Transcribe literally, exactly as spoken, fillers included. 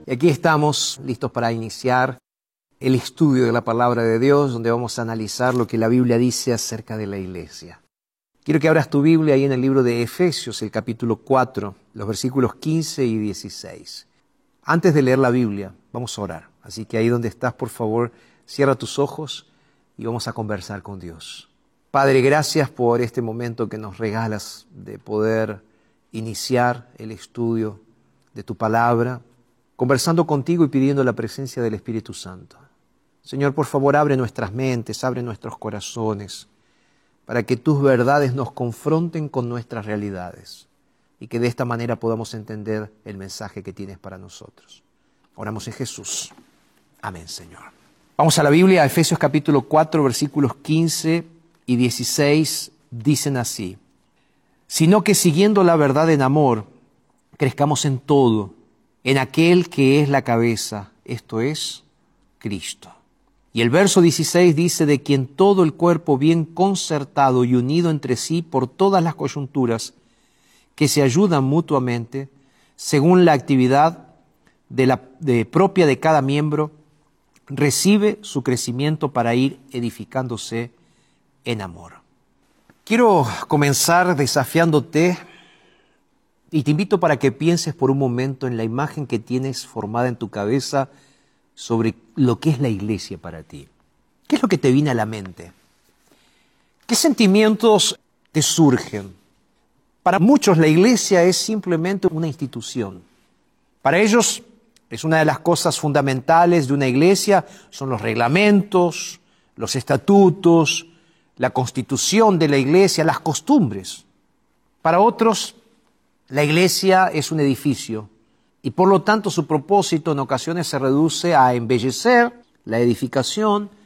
Y aquí estamos listos para iniciar el estudio de la Palabra de Dios, donde vamos a analizar lo que la Biblia dice acerca de la iglesia. Quiero que abras tu Biblia ahí en el libro de Efesios, el capítulo cuatro, los versículos quince y dieciséis. Antes de leer la Biblia, vamos a orar. Así que ahí donde estás, por favor, cierra tus ojos y vamos a conversar con Dios. Padre, gracias por este momento que nos regalas de poder iniciar el estudio de tu palabra, conversando contigo y pidiendo la presencia del Espíritu Santo. Señor, por favor, abre nuestras mentes, abre nuestros corazones, para que tus verdades nos confronten con nuestras realidades y que de esta manera podamos entender el mensaje que tienes para nosotros. Oramos en Jesús. Amén, Señor. Vamos a la Biblia, a Efesios capítulo cuatro, versículos quince y dieciséis, dicen así: sino que siguiendo la verdad en amor, crezcamos en todo, en aquel que es la cabeza, esto es, Cristo. Y el verso dieciséis dice: de quien todo el cuerpo bien concertado y unido entre sí por todas las coyunturas, que se ayudan mutuamente, según la actividad de la, de, propia de cada miembro, recibe su crecimiento para ir edificándose en amor. Quiero comenzar desafiándote y te invito para que pienses por un momento en la imagen que tienes formada en tu cabeza sobre lo que es la iglesia para ti. ¿Qué es lo que te viene a la mente? ¿Qué sentimientos te surgen? Para muchos la iglesia es simplemente una institución. Para ellos es una de las cosas fundamentales de una iglesia, son los reglamentos, los estatutos, la constitución de la iglesia, las costumbres. Para otros, la iglesia es un edificio y por lo tanto su propósito en ocasiones se reduce a embellecer la edificación